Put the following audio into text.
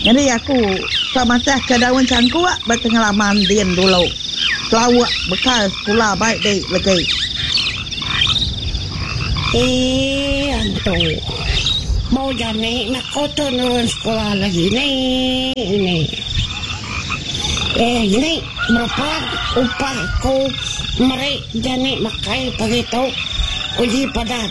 Jadi aku sama-sama ke daun cangkuk berpengalaman dian dulu. Pelawak bekal sekolah baik dek lagi. Anto. Mau jani nak kotor nun sekolah lagi ini. Ini berapa upahku mereka jani makai begitu uji pada